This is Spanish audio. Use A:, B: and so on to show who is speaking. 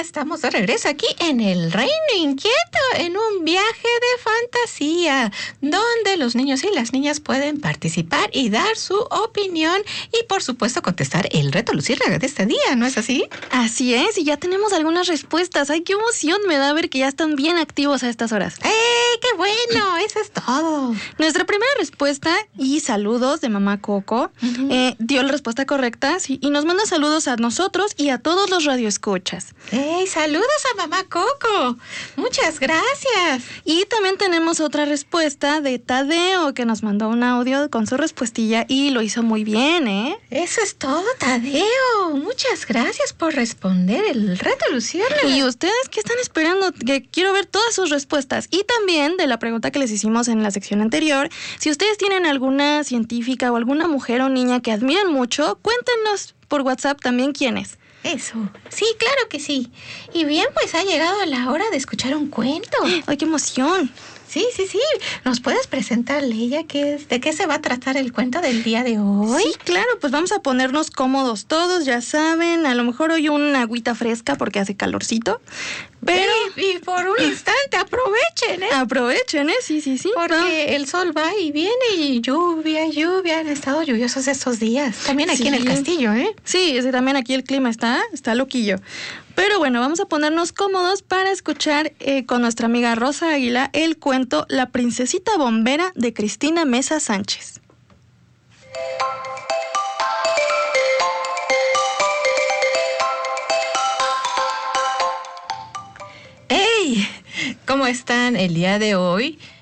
A: estamos de regreso aquí en el Reino Inquieto, en un viaje de fantasía, donde los niños y las niñas pueden participar y dar su opinión y, por supuesto, contestar el reto luciérnaga de este día, ¿no es así?
B: Así es, y ya tenemos algunas respuestas. ¡Ay, qué emoción me da ver que ya están bien activos a estas horas!
A: ¡Qué bueno! Eso es todo.
B: Nuestra primera respuesta, y saludos de mamá Coco, dio la respuesta correcta, sí, y nos manda saludos a nosotros y a todos los radioescuchas.
A: ¡Saludos a mamá Coco! ¡Muchas gracias!
B: Y también tenemos otra respuesta de Tadeo, que nos mandó un audio con su respuestilla y lo hizo muy bien, ¿eh?
A: Eso es todo, Tadeo. Muchas gracias por responder el reto luciérnaga.
B: ¿Y ustedes qué están esperando? Que quiero ver todas sus respuestas. Y también de la pregunta que les hicimos en la sección anterior, si ustedes tienen alguna científica o alguna mujer o niña que admiran mucho, cuéntenos por WhatsApp también quién es.
A: Eso, sí, claro que sí. Y bien, pues ha llegado la hora de escuchar un cuento.
B: ¡Ay, qué emoción!
A: Sí. ¿Nos puedes presentar, Leia, de qué se va a tratar el cuento del día de hoy?
B: Sí, claro, pues vamos a ponernos cómodos todos, ya saben. A lo mejor hoy una agüita fresca porque hace calorcito. Pero...
A: Y por un instante, aprovechen, ¿eh?
B: Aprovechen, ¿eh? Sí.
A: Porque el sol va y viene y lluvia. Han estado lluviosos estos días. También aquí en el castillo, ¿eh?
B: Sí, también aquí el clima está loquillo. Pero bueno, vamos a ponernos cómodos para escuchar con nuestra amiga Rosa Águila el cuento La princesita bombera de Cristina Mesa Sánchez.
A: ¡Hey! ¿Cómo están el día de hoy?